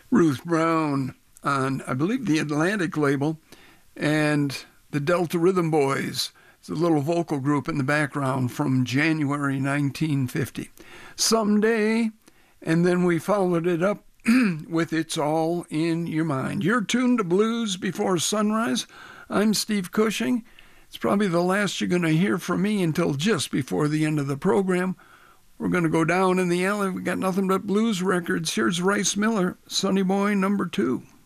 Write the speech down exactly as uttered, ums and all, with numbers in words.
Ruth Brown on, I believe, the Atlantic label, and the Delta Rhythm Boys. It's a little vocal group in the background from January nineteen fifty. Someday, and then we followed it up with It's All in Your Mind. You're tuned to Blues Before Sunrise. I'm Steve Cushing. It's probably the last you're going to hear from me until just before the end of the program. We're going to go down in the alley. We got nothing but blues records. Here's Rice Miller, Sonny Boy number two.